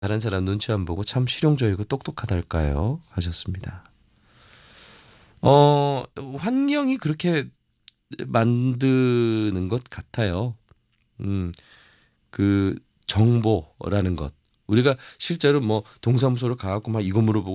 다른 사람 눈치 안 보고 참 실용적이고 똑똑하달까요? 하셨습니다. 환경이 그렇게 만드는 것 같아요. 음, 그 정보라는 것. 우리가 실제로 뭐 동사무소를 가갖고 막 이거 물어보고